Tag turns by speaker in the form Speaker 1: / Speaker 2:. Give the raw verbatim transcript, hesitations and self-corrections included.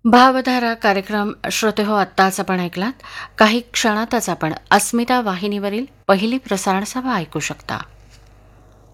Speaker 1: भावधारा कार्यक्रम श्रोते हो, आत्ताच आपण ऐकलात. काही क्षणातच आपण अस्मिता वाहिनीवरील पहिली प्रसारण सभा ऐकू शकता.